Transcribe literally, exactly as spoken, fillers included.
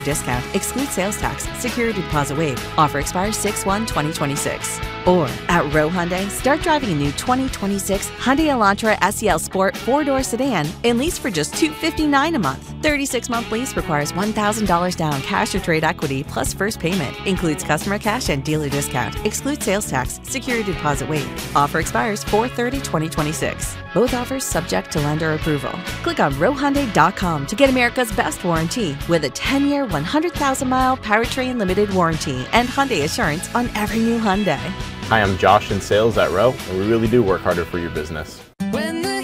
discount. Excludes sales tax. Security deposit waived. Offer expires six one twenty twenty-six. Or at Row Hyundai, start driving a new twenty twenty-six Hyundai Elantra S E L Sport four-door sedan and lease for just two hundred fifty-nine dollars a month. thirty-six month lease requires one thousand dollars down, cash or trade equity, plus first payment. Includes customer cash and dealer discount. Excludes sales tax. Security deposit waived. Offer expires four thirty twenty twenty-six. Both offers subject to lender approval. Click on row hyundai dot com to get America's best warranty with a ten year, one hundred thousand mile powertrain limited warranty and Hyundai Assurance on every new Hyundai. Hi, I'm Josh in sales at Row, and we really do work harder for your business.